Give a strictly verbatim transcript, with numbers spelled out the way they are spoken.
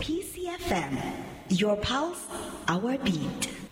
P C F M, your pulse, our beat.